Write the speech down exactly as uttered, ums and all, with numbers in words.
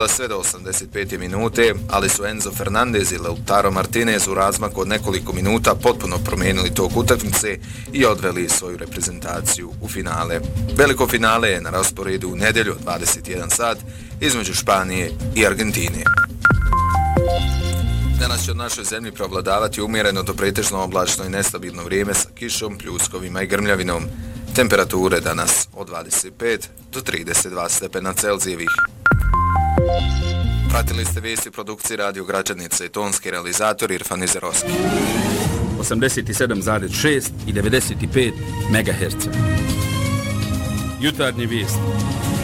sve do osamdeset pete minute, ali su Enzo Fernandez i Lautaro Martinez u razmaku od nekoliko minuta potpuno promijenili tok utakmice i odveli svoju reprezentaciju u finale. Veliko finale je na rasporedu u nedjelju od dvadeset jedan sat između Španije i Argentine. Danas će od našoj zemlji preovladavati umjereno do pretežno oblačno i nestabilno vrijeme sa kišom, pljuskovima i grmljavinom. Temperature danas od dvadeset pet do trideset dva stepena Celzijevih. Pratili ste vijesti produkcije Radio Građanica i tonski realizator Irfan Izerovski. osamdeset sedam zarez šest i devedeset pet megaherca. Jutarnje vijesti.